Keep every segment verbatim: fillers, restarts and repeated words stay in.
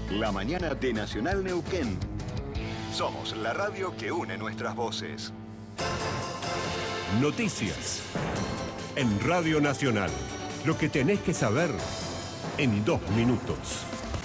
La mañana de Nacional Neuquén. Somos la radio que une nuestras voces. Noticias. En Radio Nacional. Lo que tenés que saber en dos minutos.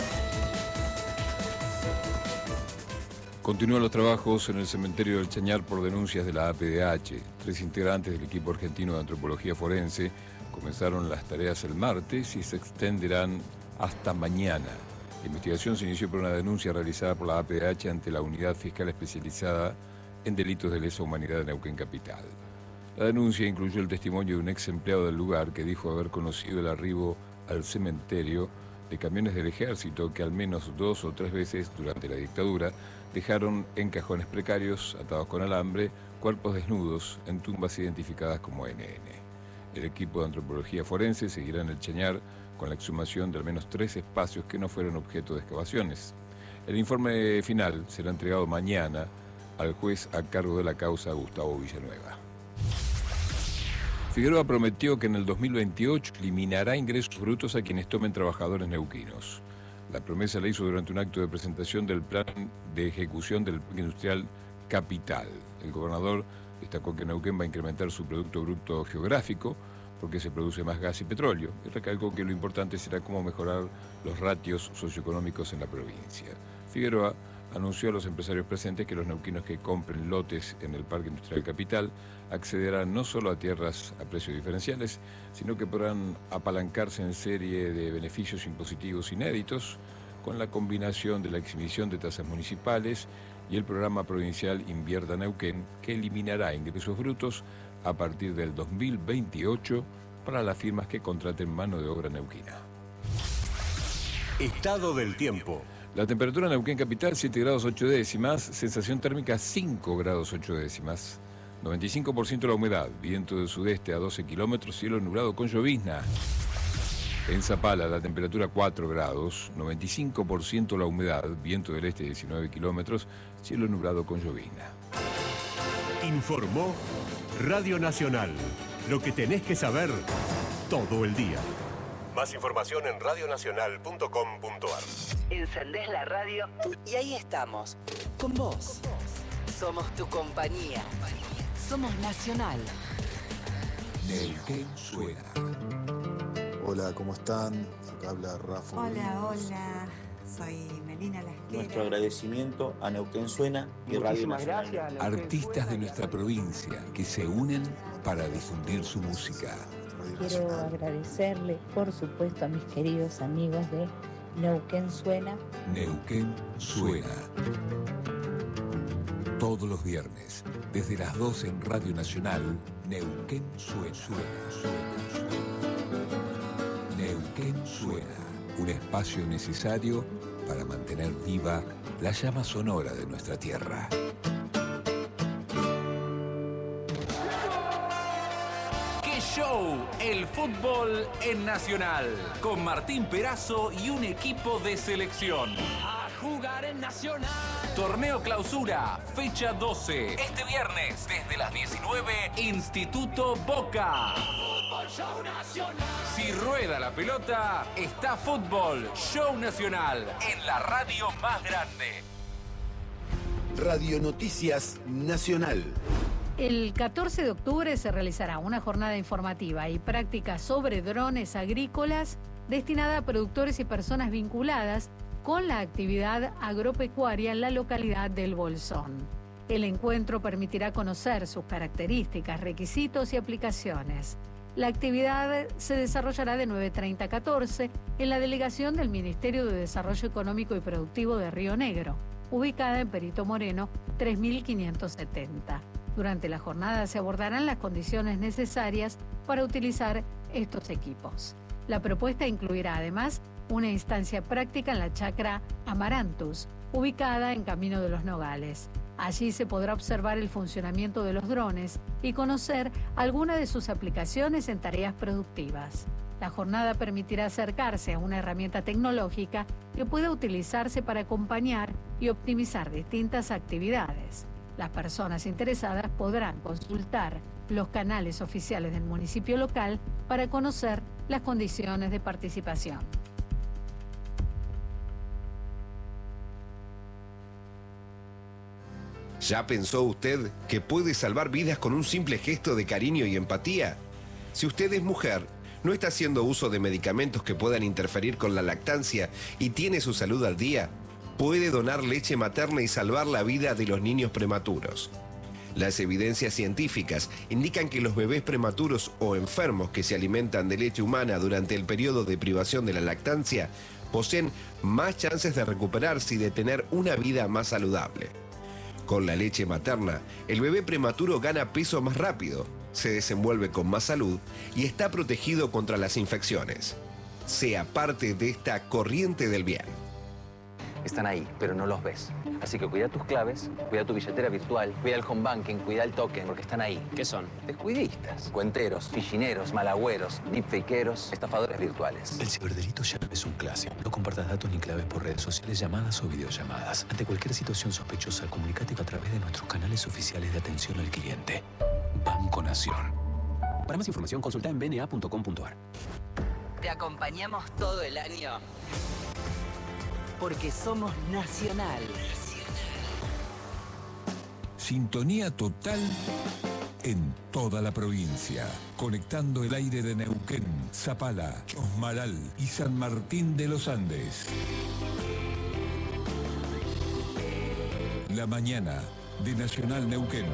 Continúan los trabajos en el cementerio del Chañar por denuncias de la A P D H. Tres integrantes del equipo argentino de antropología forense comenzaron las tareas el martes y se extenderán hasta mañana. La investigación se inició por una denuncia realizada por la A P D H ante la Unidad Fiscal Especializada en Delitos de Lesa Humanidad de Neuquén Capital. La denuncia incluyó el testimonio de un ex empleado del lugar que dijo haber conocido el arribo al cementerio de camiones del ejército que al menos dos o tres veces durante la dictadura dejaron en cajones precarios, atados con alambre, cuerpos desnudos en tumbas identificadas como N N. El equipo de antropología forense seguirá en el Chañar con la exhumación de al menos tres espacios que no fueron objeto de excavaciones. El informe final será entregado mañana al juez a cargo de la causa, Gustavo Villanueva. Figueroa prometió que en el dos mil veintiocho eliminará ingresos brutos a quienes tomen trabajadores neuquinos. La promesa la hizo durante un acto de presentación del plan de ejecución del Parque Industrial Capital. El gobernador destacó que Neuquén va a incrementar su Producto Bruto Geográfico porque se produce más gas y petróleo, y recalcó que lo importante será cómo mejorar los ratios socioeconómicos en la provincia. Figueroa anunció a los empresarios presentes que los neuquinos que compren lotes en el Parque Industrial Capital accederán no solo a tierras a precios diferenciales, sino que podrán apalancarse en serie de beneficios impositivos inéditos con la combinación de la exhibición de tasas municipales y el programa provincial Invierta Neuquén, que eliminará ingresos brutos a partir del dos mil veintiocho para las firmas que contraten mano de obra neuquina. Estado del tiempo. La temperatura en Neuquén Capital, siete grados ocho décimas, sensación térmica cinco grados ocho décimas, noventa y cinco por ciento la humedad, viento del sudeste a doce kilómetros, cielo nublado con llovizna. En Zapala, la temperatura cuatro grados, noventa y cinco por ciento la humedad, viento del este diecinueve kilómetros, cielo nublado con llovizna. Informó Radio Nacional. Lo que tenés que saber todo el día. Más información en radio nacional punto com punto a r. Encendés la radio y ahí estamos, con vos. Somos tu compañía. Somos Nacional. Neuquén suena. Hola, ¿cómo están? Acá habla Rafa. Hola, hola. Soy Melina Lasquera. Nuestro agradecimiento a Neuquén Suena y Radio Nacional. Gracias, Artistas de nuestra provincia que se unen para difundir su música. Quiero agradecerle, por supuesto, a mis queridos amigos de Neuquén Suena. Neuquén Suena. Todos los viernes, desde las doce en Radio Nacional, Neuquén Suena. Suena, suena, suena. Neuquén Suena. Un espacio necesario para mantener viva la llama sonora de nuestra tierra. ¡Qué show! El fútbol en Nacional. Con Martín Perazo y un equipo de selección. A jugar en Nacional. Torneo Clausura, fecha doce. Este viernes, desde las diecinueve, Instituto Boca. Fútbol Show Nacional. Si rueda la pelota, está Fútbol Show Nacional en la radio más grande. Radio Noticias Nacional. El catorce de octubre se realizará una jornada informativa y práctica sobre drones agrícolas destinada a productores y personas vinculadas con la actividad agropecuaria en la localidad del Bolsón. El encuentro permitirá conocer sus características, requisitos y aplicaciones. La actividad se desarrollará de nueve treinta a catorce en la delegación del Ministerio de Desarrollo Económico y Productivo de Río Negro, ubicada en Perito Moreno, tres mil quinientos setenta. Durante la jornada se abordarán las condiciones necesarias para utilizar estos equipos. La propuesta incluirá además una instancia práctica en la chacra Amarantus, ubicada en Camino de los Nogales. Allí se podrá observar el funcionamiento de los drones y conocer algunas de sus aplicaciones en tareas productivas. La jornada permitirá acercarse a una herramienta tecnológica que pueda utilizarse para acompañar y optimizar distintas actividades. Las personas interesadas podrán consultar los canales oficiales del municipio local para conocer las condiciones de participación. ¿Ya pensó usted que puede salvar vidas con un simple gesto de cariño y empatía? Si usted es mujer, no está haciendo uso de medicamentos que puedan interferir con la lactancia y tiene su salud al día, puede donar leche materna y salvar la vida de los niños prematuros. Las evidencias científicas indican que los bebés prematuros o enfermos que se alimentan de leche humana durante el periodo de privación de la lactancia poseen más chances de recuperarse y de tener una vida más saludable. Con la leche materna, el bebé prematuro gana peso más rápido, se desenvuelve con más salud y está protegido contra las infecciones. Sea parte de esta corriente del bien. Están ahí, pero no los ves. Así que cuida tus claves, cuida tu billetera virtual, cuida el home banking, cuida el token, porque están ahí. ¿Qué son? Descuidistas, cuenteros, fichineros, malagüeros, deepfakeros, estafadores virtuales. El ciberdelito ya no es un clásico. No compartas datos ni claves por redes sociales, llamadas o videollamadas. Ante cualquier situación sospechosa, comunícate a través de nuestros canales oficiales de atención al cliente. Banco Nación. Para más información, consulta en b n a punto com punto a r. Te acompañamos todo el año. Porque somos Nacional. Sintonía total en toda la provincia, conectando el aire de Neuquén, Zapala, Chosmalal y San Martín de los Andes. La mañana de Nacional Neuquén.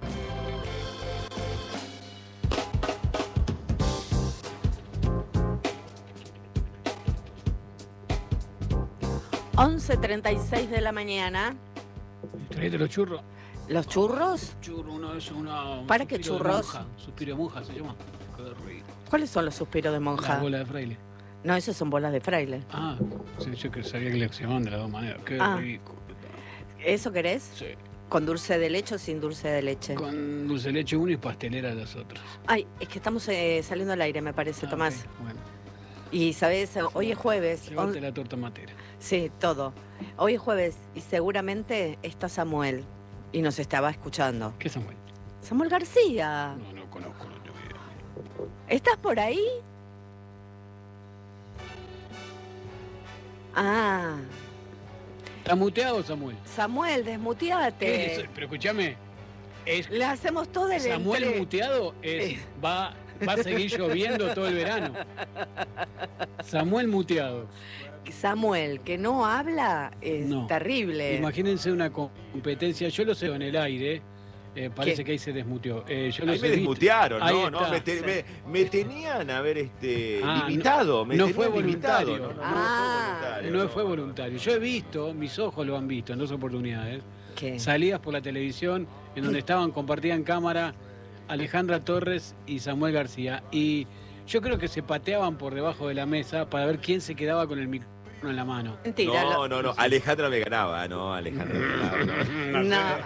once treinta y seis de la mañana. Traete los churros. ¿Los churros? Churro, uno es una. ¿Para qué churros? Monja, suspiro de monja se llama. Qué rico. ¿Cuáles son los suspiros de monja? Las bolas de fraile. No, esos son bolas de fraile. Ah, sí, yo que sabía que le llamaban de las dos maneras. Qué ah. rico. ¿Eso querés? Sí. ¿Con dulce de leche o sin dulce de leche? Con dulce de leche uno y pastelera las otras. Ay, es que estamos eh, saliendo al aire, me parece, ah, Tomás. Okay, bueno. Y, ¿sabes? Hoy es jueves. Llévate on... la torta matera. Sí, todo. Hoy es jueves y seguramente está Samuel y nos estaba escuchando. ¿Qué Samuel? Samuel García. No, no conozco, no te voy a... ¿Estás por ahí? Ah. ¿Estás muteado, Samuel? Samuel, desmuteate. Es? Pero escúchame. Es... Le hacemos todo el Samuel entre... muteado es... va... Va a seguir lloviendo todo el verano. Samuel muteado. Samuel, que no habla, es no. terrible. Imagínense una competencia, yo lo sé en el aire, eh, parece ¿Qué? que ahí se desmuteó. Eh, yo ahí lo me sé, desmutearon, no, no, me, te, sí. me, me tenían a ver este, ah, limitado. No, me no fue voluntario. No, no, ah, no, fue voluntario. No fue voluntario. Yo he visto, mis ojos lo han visto en dos oportunidades, ¿Qué? salidas por la televisión en donde estaban, compartían cámara Alejandra Torres y Samuel García. Y yo creo que se pateaban por debajo de la mesa para ver quién se quedaba con el micrófono en la mano. Mentira, no, no, no. Alejandra me ganaba, no, Alejandra me ganaba.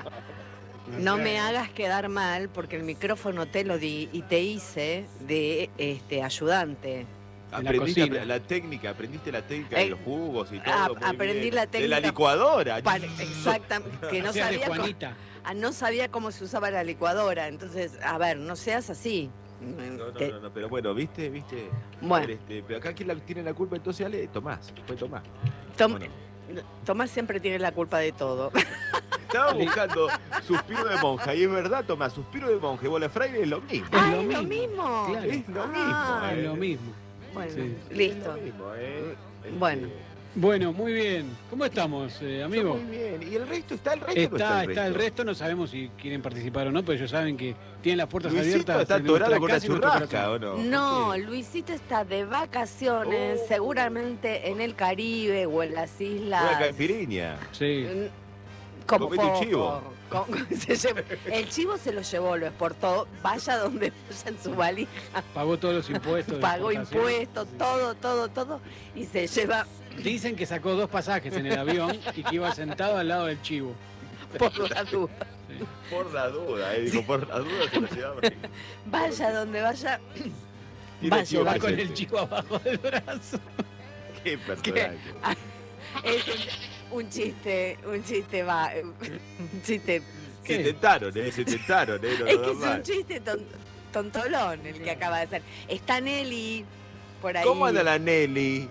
No, no me hagas quedar mal porque el micrófono te lo di y te hice de este ayudante. Aprendiste la, la técnica, aprendiste la técnica eh, de los jugos y todo. A, aprendí bien. la técnica. De la licuadora. Para, exactamente. Que no sabía, cómo, no sabía cómo se usaba la licuadora. Entonces, a ver, no seas así. No, no, Te... no, no, pero bueno, viste, viste. Bueno. Ver, este, pero acá quién la, tiene la culpa entonces, Ale, Tomás. Fue Tomás. Tom... Bueno. Tomás siempre tiene la culpa de todo. Estaba buscando suspiro de monja y es verdad, Tomás, suspiro de monja y bola de fraile es lo mismo. Ah, es lo mismo. Claro. Es lo ah, mismo. Es eh. lo mismo. Bueno, sí. listo. Es lo mismo, eh. este... Bueno. Bueno, muy bien. ¿Cómo estamos, eh, amigo? Muy bien. ¿Y el resto? ¿Está el resto? Está, no está, el, está resto? el resto. No sabemos si quieren participar o no, pero ellos saben que tienen las puertas Luisito abiertas. ¿Está atorado con una churrasca o no? No, okay. Luisito está de vacaciones, oh. seguramente en el Caribe o en las islas. Una caipirinha. Sí. Como Comete un chivo. Como, se llevó, el chivo se lo llevó, lo exportó, vaya donde vaya en su valija. Pagó todos los impuestos. Pagó impuestos, todo, todo, todo. Y se lleva... Dicen que sacó dos pasajes en el avión y que iba sentado al lado del chivo. Por la duda. Sí. Por la duda, eh, digo, por la duda se lo llevaba. Vaya donde vaya. Vaya, va con el chivo abajo del brazo. Qué personaje. Es un, un chiste, un chiste va, un chiste. Se intentaron, eh, se intentaron, eh. No, es no, que no, es un chiste ton, tontolón el que acaba de hacer. Está Nelly por ahí. ¿Cómo anda la Nelly?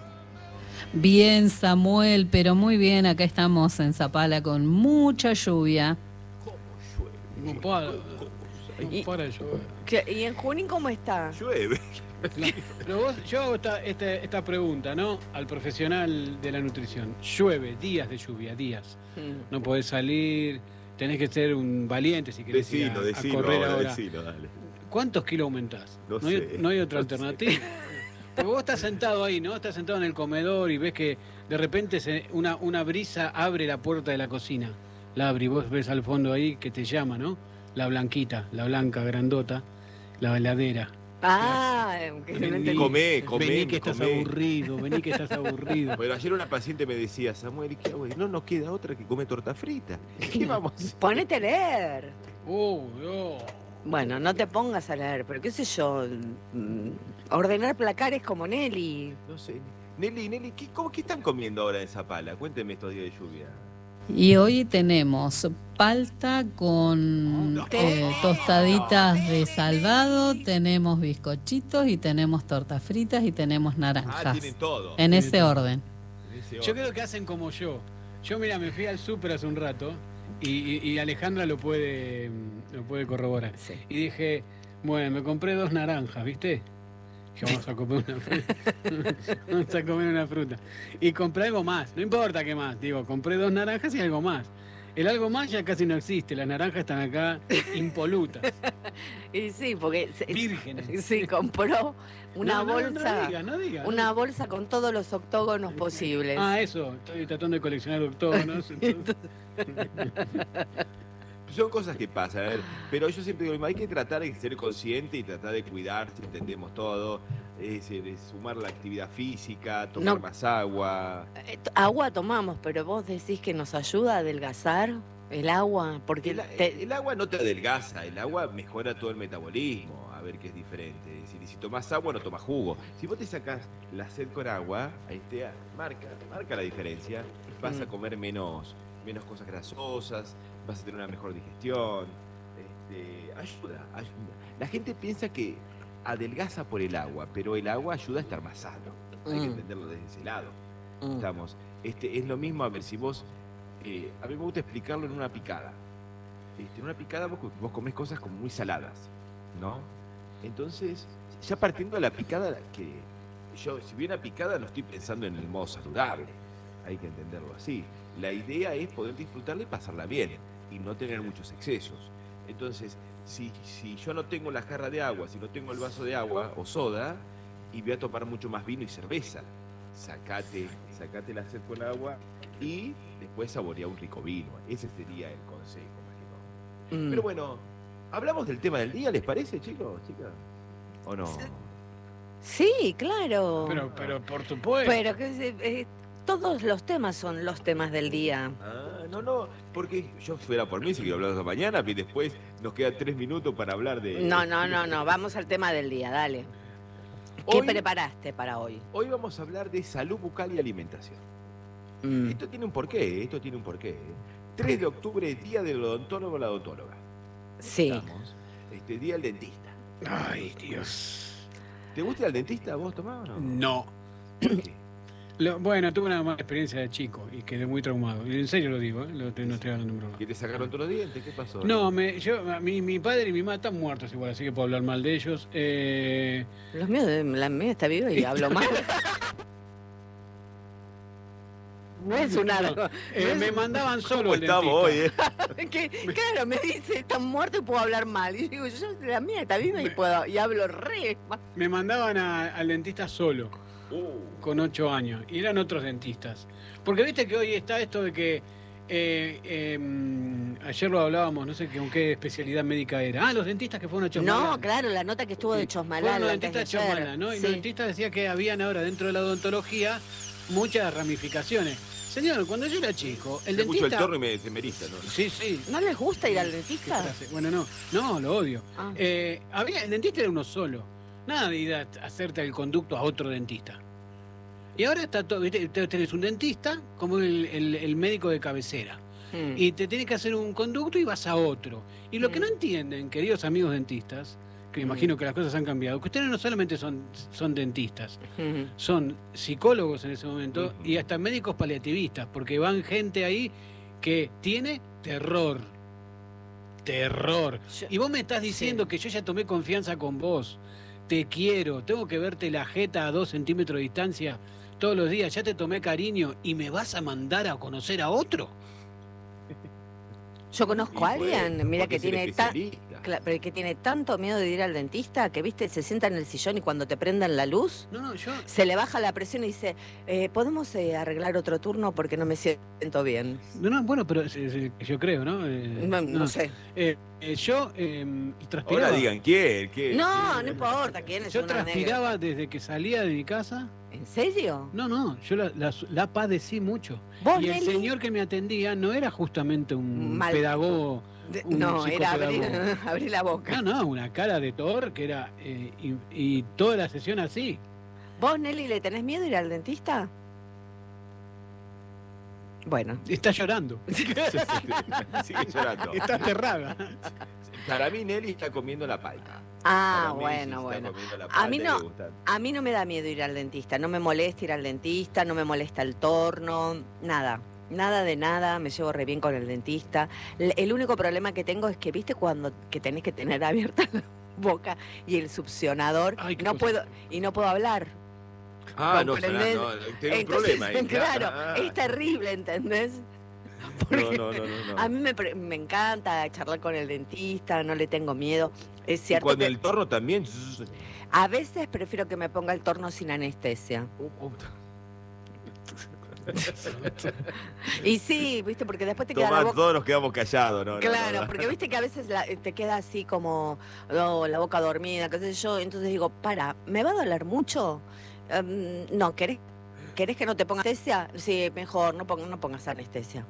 Bien, Samuel, pero muy bien. Acá estamos en Zapala con mucha lluvia. ¿Cómo llueve? No para, no Y- para de llover. ¿Qué- ¿Y en Junín cómo está? Llueve. Pero vos, yo hago esta, esta, esta pregunta, ¿no? Al profesional de la nutrición. Llueve, días de lluvia, días. Mm. No podés salir, tenés que ser un valiente si querés ir a, Decilo, a decilo correr ahora, ahora. decilo, dale. ¿Cuántos kilos aumentás? No hay, sé, no hay otra no alternativa. Porque vos estás sentado ahí, ¿no? Estás sentado en el comedor y ves que de repente se- una, una brisa abre la puerta de la cocina. La abre y vos ves al fondo ahí que te llama, ¿no? La blanquita, la blanca, grandota, la heladera. Ah, que no Vení, entendí. Comé, comé, vení que estás comé. aburrido, vení que estás aburrido. Pero ayer una paciente me decía, Samuel, ¿y qué hago? No nos queda otra que come torta frita. ¿Qué vamos a hacer? Ponete a leer. Uh, no. Bueno, no te pongas a leer, pero qué sé yo, mm, ordenar placares como Nelly. No sé. Nelly, Nelly, ¿qué, cómo, ¿qué están comiendo ahora en Zapala? Cuénteme estos días de lluvia. Y hoy tenemos palta con eh, tostaditas de salvado, tenemos bizcochitos y tenemos tortas fritas y tenemos Ah, naranjas. tienen todo. En ese todo. orden. En ese Yo orden. creo que hacen como yo. Yo, mira, me fui al súper hace un rato y, y- y Alejandra lo puede, lo puede corroborar. Sí. Y dije, bueno, me compré dos naranjas, ¿viste? Dije, vamos a comer una fruta. Vamos a comer una fruta. Y compré algo más, no importa qué más. Digo, compré dos naranjas y algo más. El algo más ya casi no existe, las naranjas están acá impolutas, Y sí, porque se- vírgenes. sí, compró una No, no, no bolsa, diga, no diga, una no. bolsa con todos los octógonos posibles. Ah, eso, estoy tratando de coleccionar octógonos. entonces- Son cosas que pasan, a ver, pero yo siempre digo, hay que tratar de ser consciente y tratar de cuidarse, entendemos todo, es, es sumar la actividad física, tomar No. más agua. Eh, t- Agua tomamos, pero vos decís que nos ayuda a adelgazar el agua, porque El, te- el agua no te adelgaza, el agua mejora todo el metabolismo, a ver qué es diferente. Es decir, y si tomás agua no tomás jugo. Si vos te sacás la sed con agua, ahí te marca, marca la diferencia, vas a Mm. comer menos, menos cosas grasosas, vas a tener una mejor digestión, este, ayuda, ayuda. La gente piensa que adelgaza por el agua, pero el agua ayuda a estar más sano. Hay que Mm. entenderlo desde ese lado. Mm. Estamos. Este, es lo mismo, a ver, si vos, eh, a mí me gusta explicarlo en una picada. Este, en una picada vos, vos comés cosas como muy saladas, ¿no? Entonces, ya partiendo de la picada, que yo, si bien la picada no estoy pensando en el modo saludable, hay que entenderlo así. La idea es poder disfrutarla y pasarla bien, y no tener muchos excesos. Entonces, si, si yo no tengo la jarra de agua, si no tengo el vaso de agua o soda, y voy a tomar mucho más vino y cerveza, sacate, sacate la sed con agua y después saborea un rico vino. Ese sería el consejo más que todo. Mm. Pero bueno, hablamos del tema del día, ¿les parece, chicos, chicas? ¿O no? sí, claro. Pero, pero por supuesto. Pero que se- eh, todos los temas son los temas del día. Ah, no, no, porque yo fuera por mí, si quiero hablar de mañana, y después nos quedan tres minutos para hablar de... No, no, no, no, vamos al tema del día, dale. ¿Qué Hoy- preparaste para hoy? Hoy vamos a hablar de salud bucal y alimentación. Mm. Esto tiene un porqué, esto tiene un porqué. tres de octubre, día del odontólogo o la odontóloga. Sí. Estamos. Este, día del dentista. Ay, Dios. ¿Te gusta el dentista vos, Tomás, o no? No. ¿Por qué? Lo- bueno, tuve una mala experiencia de chico y quedé muy traumado. Y en serio lo digo, ¿eh? Lo, te- no estoy hablando en broma. ¿Que te sacaron todos los dientes? ¿Qué pasó? No, me, yo, a mi, mi padre y mi mamá están muertos igual, así que puedo hablar mal de ellos. Eh, Los míos, la mía está viva y hablo mal. No es una... no, eh, me mandaban solo ¿Cómo al estamos dentista. hoy, eh? que, claro, me dice, están muertos y puedo hablar mal. Y digo, yo la mía está viva y puedo y hablo re mal. Me mandaban a- al dentista solo, Uh, con ocho años, y eran otros dentistas. Porque viste que hoy está esto de que eh, eh, ayer lo hablábamos, no sé con qué especialidad médica era. Ah, los dentistas que fueron a Chosmalal. No, claro, la nota que estuvo de Chosmalal. Fueron los antes de dentistas de ayer. Chosmalal, ¿no? Y Sí. los dentistas decían que habían ahora dentro de la odontología muchas ramificaciones. Señor, cuando yo era chico, el escucho dentista... el torno y me, se me eriza, ¿no? Sí, sí. ¿No les gusta ir al ¿Qué dentista? frase? Bueno, no, no, lo odio. Ah. Eh, había, el dentista era uno solo. Nada de ir a hacerte el conducto a otro dentista. Y ahora está todo, ¿viste? Te- tenés un dentista como el, el- el médico de cabecera. Mm. Y te tiene que hacer un conducto y vas a otro. Y lo que no entienden, queridos amigos dentistas, que me Mm. imagino que las cosas han cambiado, que ustedes no solamente son, son dentistas, Mm. son psicólogos en ese momento Ujú. y hasta médicos paliativistas, porque van gente ahí que tiene terror. terror. Yo- Y vos me estás diciendo que yo ya tomé confianza con vos. Te quiero, tengo que verte la jeta a dos centímetros de distancia todos los días. Ya te tomé cariño y me vas a mandar a conocer a otro. Yo conozco a Y puede, alguien, mira, porque que es el tiene, ta- especialista. cla- pero que tiene tanto miedo de ir al dentista que, viste, se sienta en el sillón y cuando te prendan la luz, No, no, yo. se le baja la presión y dice, eh, ¿podemos eh, arreglar otro turno porque no me siento bien? No, no, bueno, pero es- es- yo creo, ¿no? Eh, No, no sé. Eh, eh, yo eh, transpiraba. Ahora digan quién, quién. No, no importa quién es Yo una transpiraba negra. desde que salía de mi casa. ¿En serio? No, no, yo la, la- la padecí mucho. ¿Vos, Y el Nelly? señor que me atendía no era justamente un Mal- pedagogo. De- un no, era abrir, psicopedagogo. abrir la boca. No, no, una cara de Thor que era. eh, y, y toda la sesión así. ¿Vos, Nelly, le tenés miedo a ir al dentista? Bueno. Está llorando. Sigue llorando. Está aterrada. Para mí Nelly está comiendo la palta. Ah, Para mí, bueno, sí, está bueno. comiendo la A mí palta y no, le gusta. a mí no me da miedo ir al dentista, no me molesta ir al dentista, no me molesta el torno, nada. Nada de nada, me llevo re bien con el dentista. L- El único problema que tengo es que, viste, cuando que tenés que tener abierta la boca y el succionador, Ay, qué no cosa. puedo, y no puedo hablar. Ah, no, ¿comprendés? no, tengo un Entonces, problema ahí. claro, Ah. es terrible, ¿entendés? No, no, no, no, no. A mí me, pre- me encanta charlar con el dentista, no le tengo miedo. Es Y cierto cuando que el torno también. a veces prefiero que me ponga el torno sin anestesia. Y sí, viste, porque después te queda la Tomás, boca... todos nos quedamos callados, ¿no? no, Claro, no, no. porque viste que a veces la- te queda así como oh, la boca dormida, qué sé yo. Entonces digo, para, ¿me va a doler mucho? Em, no, ¿querés, ¿querés que no te ponga anestesia? Sí, mejor, no, ponga- no pongas anestesia.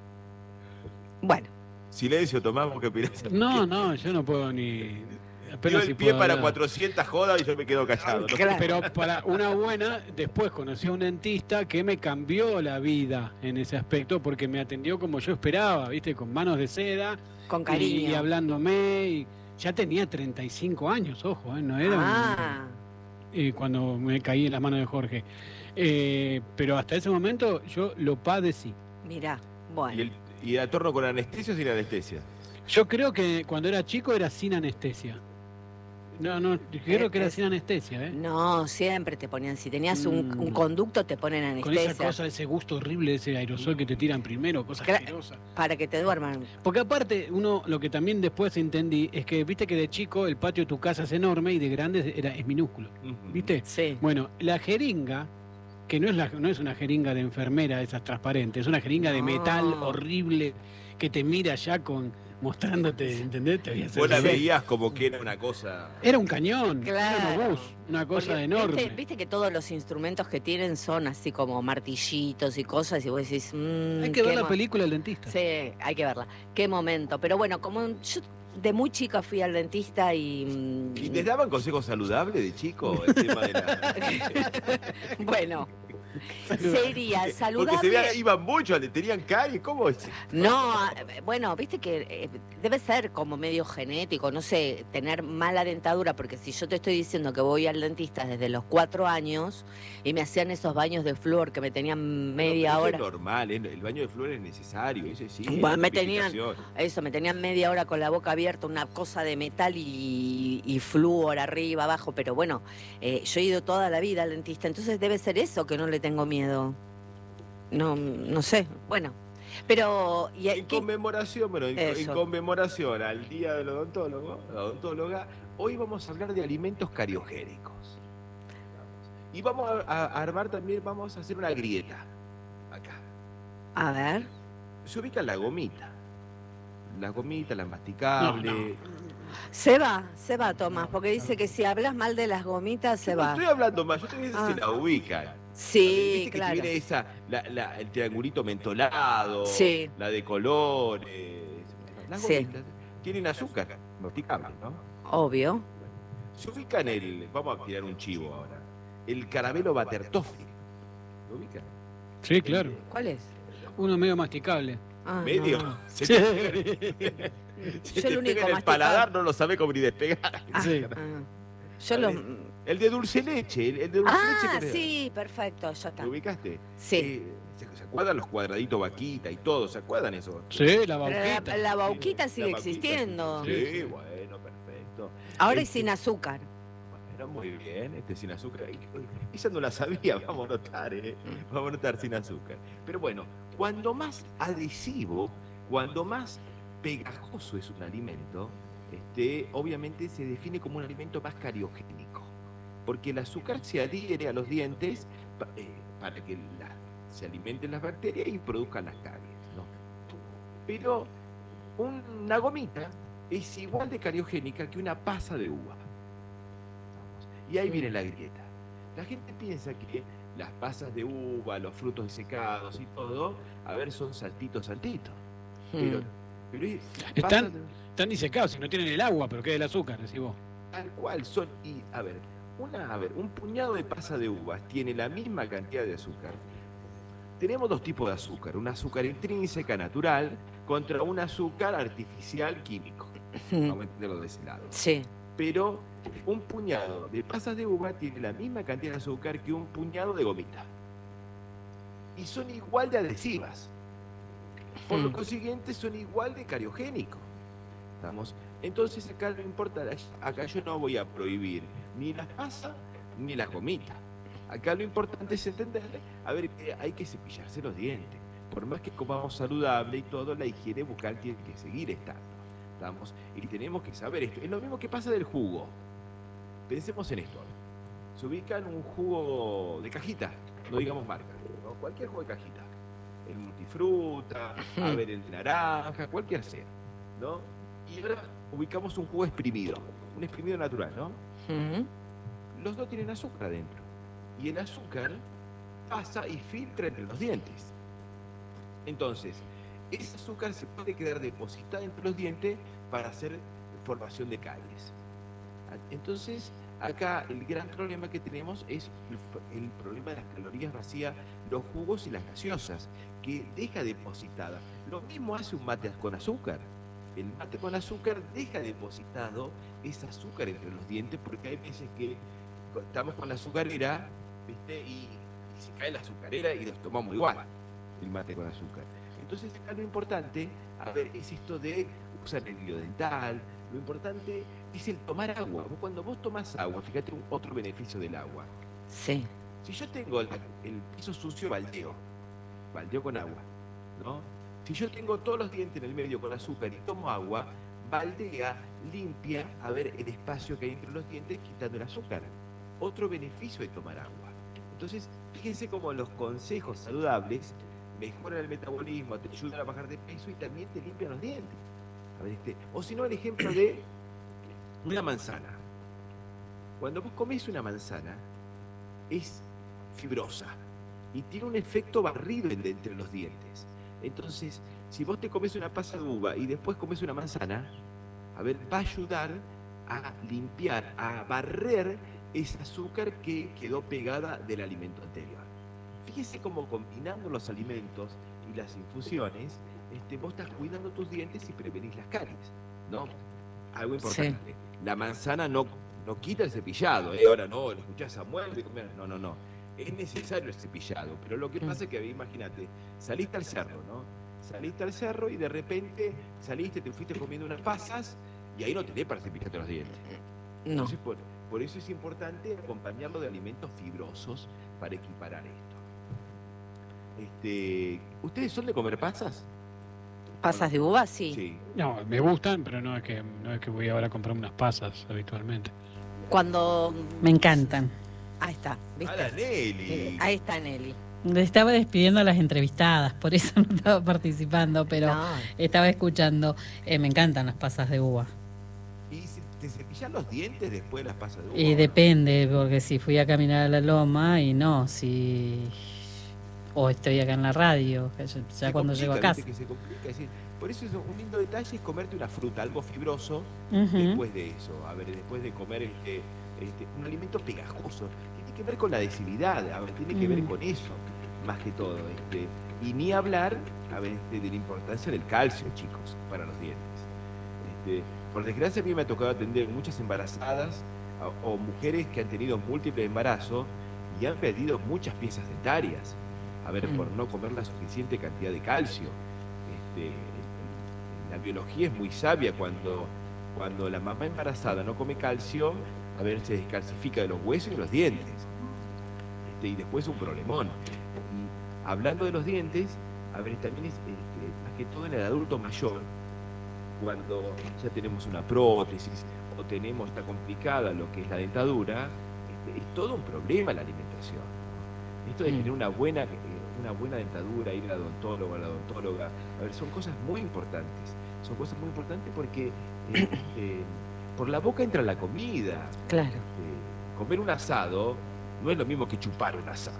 Bueno. Silencio, Tomás, vos qué opinás. No, no, yo no puedo ni. Dio Apenas el si pie puedo para hablar. cuatrocientas jodas y yo me quedo callado. ¿no? Pero para una buena, después conocí a un dentista que me cambió la vida en ese aspecto porque me atendió como yo esperaba, ¿viste? Con manos de seda. Con Y, cariño. y hablándome. Y ya tenía treinta y cinco años, ojo, ¿eh? No era un- Ah, eh, cuando me caí en las manos de Jorge. Eh, pero hasta ese momento yo lo padecí. mirá, ¿Y bueno. el, y el torno con anestesia o sin anestesia? Yo creo que cuando era chico era sin anestesia. No, no, creo que era es- sin anestesia, ¿eh? No, siempre te ponían, si tenías un, Mm. un conducto te ponen Con esa anestesia cosa, ese gusto horrible, ese aerosol que te tiran primero, cosa Cla- asquerosa. para que te duerman. Porque aparte, uno lo que también después entendí es que viste que de chico el patio de tu casa es enorme y de grande era, es minúsculo. ¿Viste? Sí. Bueno, la jeringa, que no es, la, no es una jeringa de enfermera, esas transparentes, es una jeringa de No. metal horrible que te mira ya con mostrándote, ¿entendés? Te voy a hacer Vos la así. veías como que era una cosa. Era un cañón, Claro. era un obús, una cosa Porque, enorme. ¿viste, viste que todos los instrumentos que tienen son así como martillitos y cosas y vos decís... mm, Hay que qué ver la mo- película del dentista. Sí, hay que verla. Qué momento. Pero bueno, como yo de muy chica fui al dentista y... mm, ¿Y les daban consejos saludables de chico? El tema de la... bueno, sería Porque se saludable... veía, iban mucho, le tenían calle, ¿cómo es? No, ah, bueno, viste que eh, debe ser como medio genético, no sé, tener mala dentadura, porque si yo te estoy diciendo que voy al dentista desde los cuatro años y me hacían esos baños de flúor que me tenían media No, pero hora. eso es normal, ¿eh? El baño de flúor es necesario, eso sí. Bueno, es me tenían, purificación. eso, me tenían media hora con la boca abierta, una cosa de metal y, y flúor arriba, abajo, pero bueno, eh, yo he ido toda la vida al dentista, entonces debe ser eso que no le tengo miedo. No, no sé, bueno. Pero, ¿y, En qué- conmemoración, bueno, en, en Eso. conmemoración al Día del Odontólogo, la odontóloga, hoy vamos a hablar de alimentos cariogénicos. Y vamos a, a armar también, vamos a hacer una grieta acá. A ver. Se ubica la gomita. La gomita, la masticable. Se va, se va, Tomás, porque dice que si hablas mal de las gomitas, se No va. estoy hablando más, yo te voy a decir Ah. si la ubican. Sí, Viste que claro. tiene esa, la, la- el triangulito mentolado, Sí. la de colores. Las Sí. gomitas tienen azúcar, masticable, ¿no? Obvio. Se ubica en el, vamos a tirar un chivo ahora, el caramelo Butter Toffee. ¿Lo ubican? Sí, claro. ¿Cuál es? Uno medio masticable. Ah, ¿Medio? no. Se Sí. te pega, se Yo te el único pega en el masticable- paladar, no lo sabe cómo ni despegar. Ah, Sí. ah. Yo lo... El de dulce leche, el, el de dulce ah, leche. Que sí, perfecto, ya está. ¿Lo ubicaste? Sí. Eh, ¿se, ¿Se acuerdan los cuadraditos vaquita y todo? ¿Se acuerdan eso? Sí, la bauquita. La, la bauquita sigue la bauquita, existiendo. Sí, sí, bueno, perfecto. Ahora este, es sin azúcar. Bueno, muy bien, este sin azúcar. Esa no la sabía, vamos a notar, ¿eh? Vamos a notar sin azúcar. Pero bueno, cuando más adhesivo, cuando más pegajoso es un alimento, este, obviamente se define como un alimento más cariogénico, porque el azúcar se adhiere a los dientes eh, para que la, se alimenten las bacterias y produzcan las caries, ¿no? Pero una gomita es igual de cariogénica que una pasa de uva. Vamos. Y ahí viene la grieta. La gente piensa que las pasas de uva, los frutos desecados y todo, a ver, son saltitos, saltitos. Pero, pero están, están disecados, si no tienen el agua, pero queda el azúcar, decís vos. Tal cual son. Y a ver, una, a ver, un puñado de pasa de uvas tiene la misma cantidad de azúcar. Tenemos dos tipos de azúcar, un azúcar intrínseca, natural, contra un azúcar artificial, químico. Vamos a entenderlo de ese lado. Sí. Pero un puñado de pasas de uva tiene la misma cantidad de azúcar que un puñado de gomita. Y son igual de adhesivas. Por lo consiguiente, son igual de cariogénicos. ¿Estamos? Entonces acá no importa, acá yo no voy a prohibir ni las pasas ni las gomitas. Acá lo importante es entender, a ver, que hay que cepillarse los dientes. Por más que comamos saludable y todo, la higiene bucal tiene que seguir estando. ¿Estamos? Y tenemos que saber esto. Es lo mismo que pasa del jugo. Pensemos en esto. Se ubican un jugo de cajita, no digamos marca, ¿no? Cualquier jugo de cajita. El multifruta, a ver, el de naranja, cualquier sea, ¿no? Y ahora ubicamos un jugo exprimido, un exprimido natural, ¿no? Uh-huh. Los dos tienen azúcar adentro. Y el azúcar pasa y filtra entre los dientes. Entonces, ese azúcar se puede quedar depositada entre los dientes para hacer formación de caries. Entonces, acá el gran problema que tenemos es el, el problema de las calorías vacías, los jugos y las gaseosas, que deja depositada. Lo mismo hace un mate con azúcar. El mate con azúcar deja depositado ese azúcar entre los dientes, porque hay veces que estamos con la azucarera, ¿viste? Y, y se cae la azucarera y nos tomamos igual el mate con azúcar. Entonces acá lo importante, a ver, es esto de usar el hilo dental. Lo importante es el tomar agua. Vos, cuando vos tomás agua, fíjate un, otro beneficio del agua. Sí. Si yo tengo el, el piso sucio, baldeo. Baldeo con agua, ¿no? Si yo tengo todos los dientes en el medio con azúcar y tomo agua, baldea, limpia, a ver, el espacio que hay entre los dientes, quitando el azúcar. Otro beneficio de tomar agua. Entonces, fíjense cómo los consejos saludables mejoran el metabolismo, te ayudan a bajar de peso y también te limpian los dientes. A ver, este, o si no, el ejemplo de una manzana. Cuando vos comés una manzana, es fibrosa y tiene un efecto barrido entre los dientes. Entonces, si vos te comes una pasa de uva y después comes una manzana, a ver, va a ayudar a limpiar, a barrer ese azúcar que quedó pegada del alimento anterior. Fíjese cómo combinando los alimentos y las infusiones, este, vos estás cuidando tus dientes y prevenís las caries, ¿no? Algo importante. Sí. La manzana no, no quita el cepillado, ¿eh? Ahora no, lo escuchás a Samuel de comer. No, no, no. Es necesario el cepillado, pero lo que pasa es que, imagínate, saliste al cerro, ¿no? Saliste al cerro y de repente saliste, te fuiste comiendo unas pasas y ahí no tenés para cepillarte los dientes. No. Entonces, por, por eso es importante acompañarlo de alimentos fibrosos para equiparar esto. Este, ¿ustedes son de comer pasas? ¿Pasas de uva? Sí. Sí. No, me gustan, pero no es que no es que voy ahora a comprar unas pasas habitualmente. Cuando... Me encantan. Ahí está, ¿viste? ¡Hala, Nelly! Ahí está Nelly. Estaba despidiendo a las entrevistadas, por eso no estaba participando, pero no. Estaba escuchando. Eh, me encantan las pasas de uva. ¿Y te cepillan los dientes después de las pasas de uva? Y depende, porque si fui a caminar a la loma y no, si... O estoy acá en la radio, ya se cuando llego a casa. Que se complica, es decir, por eso es un lindo detalle es comerte una fruta, algo fibroso, uh-huh. después de eso. A ver, después de comer este, este, un alimento pegajoso. Tiene que ver con la adhesividad, a ver, tiene que uh-huh. ver con eso, más que todo. Este, y ni hablar, a ver, este, de la importancia del calcio, chicos, para los dientes. Este, por desgracia a mí me ha tocado atender muchas embarazadas, o, o mujeres que han tenido múltiples embarazos y han perdido muchas piezas dentarias, a ver, mm. por no comer la suficiente cantidad de calcio. Este, la biología es muy sabia. Cuando, cuando la mamá embarazada no come calcio, a ver, se descalcifica de los huesos y los dientes. Este, y después un problemón. Y hablando de los dientes, a ver, también es este, más que todo en el adulto mayor, cuando ya tenemos una prótesis o tenemos, está complicada lo que es la dentadura, este, es todo un problema la alimentación. Esto de tener una buena, una buena dentadura, ir al odontólogo, a la odontóloga, a ver, son cosas muy importantes. Son cosas muy importantes porque eh, eh, por la boca entra la comida. Claro. Eh, comer un asado no es lo mismo que chupar un asado.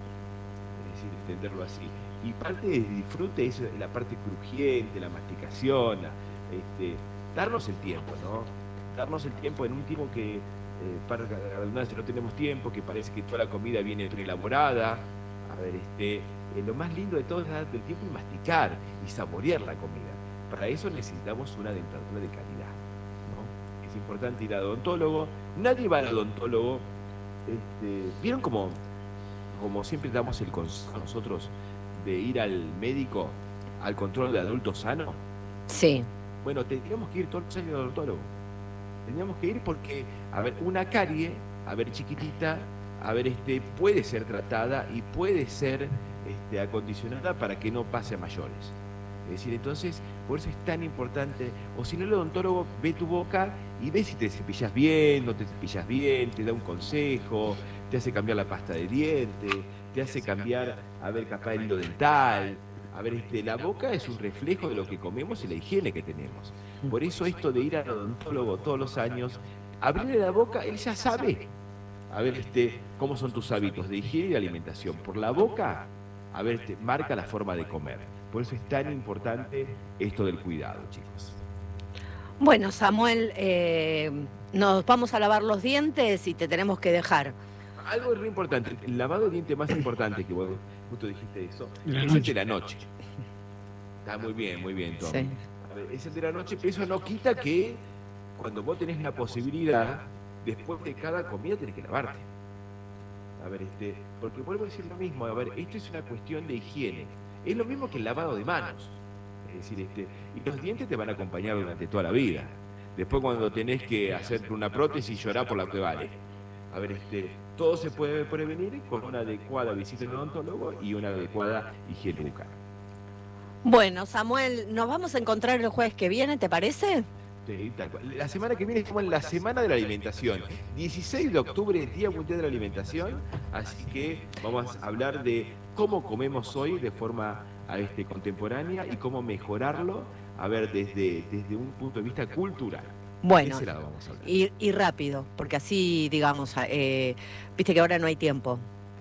Es decir, entenderlo así. Y parte del disfrute es la parte crujiente, la masticación, este, darnos el tiempo, ¿no? Darnos el tiempo en un tiempo que, eh, para la redundancia, no tenemos tiempo, que parece que toda la comida viene preelaborada. A ver, este, eh, lo más lindo de todo es darte el tiempo y masticar y saborear la comida. Para eso necesitamos una dentadura de calidad, ¿no? Es importante ir al odontólogo. Nadie va al odontólogo. Este, ¿Vieron como, como siempre damos el consejo a nosotros de ir al médico, al control de adulto sano? Sí. Bueno, tendríamos que ir todos los años al odontólogo. Tendríamos que ir porque, a ver, una carie, a ver, chiquitita, a ver, este, puede ser tratada y puede ser este, acondicionada para que no pase a mayores. Es decir, entonces, por eso es tan importante, o si no, el odontólogo ve tu boca y ve si te cepillas bien, no te cepillas bien, te da un consejo, te hace cambiar la pasta de dientes, te hace cambiar, a ver, capaz el hilo dental. A ver, este, la boca es un reflejo de lo que comemos y la higiene que tenemos. Por eso esto de ir al odontólogo todos los años, abrirle la boca, él ya sabe. A ver, este, cómo son tus hábitos de higiene y de alimentación. Por la boca, a ver, este, marca la forma de comer. Por eso es tan importante esto del cuidado, chicos. Bueno, Samuel, eh, nos vamos a lavar los dientes y te tenemos que dejar. Algo re importante, el lavado de dientes más importante que vos justo dijiste eso, es el de la noche. Está muy bien, muy bien, Tom. Sí. A ver, es el de la noche, pero eso no quita que cuando vos tenés la posibilidad, después de cada comida tenés que lavarte. A ver, este, porque vuelvo a decir lo mismo, a ver, esto es una cuestión de higiene. Es lo mismo que el lavado de manos. Es decir, este, y los dientes te van a acompañar durante toda la vida. Después cuando tenés que hacerte una prótesis, llorar por la que vale. A ver, este, todo se puede prevenir con una adecuada visita al odontólogo y una adecuada higiene bucal. Bueno, Samuel, nos vamos a encontrar el jueves que viene, ¿te parece? Sí, tal cual. La semana que viene estamos en la Semana de la Alimentación. dieciséis de octubre, Día Mundial de la Alimentación. Así que vamos a hablar de cómo comemos hoy de forma a este, contemporánea y cómo mejorarlo, a ver, desde, desde un punto de vista cultural. Bueno, y, y rápido, porque así, digamos, eh, viste que ahora no hay tiempo.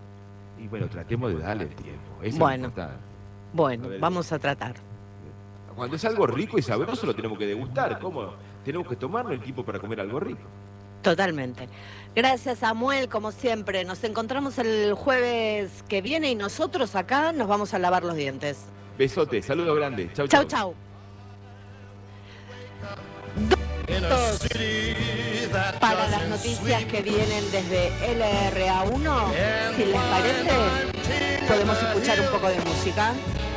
Y bueno, tratemos de darle tiempo. Eso bueno, es bueno, a ver, vamos a tratar. Cuando es algo rico y sabroso lo tenemos que degustar. ¿Cómo? Tenemos que tomarnos el tiempo para comer algo rico. Totalmente. Gracias, Samuel, como siempre. Nos encontramos el jueves que viene y nosotros acá nos vamos a lavar los dientes. Besote, saludos grandes. Chau, chau. Chau, chau. Para las noticias que vienen desde L R A uno, si les parece, podemos escuchar un poco de música.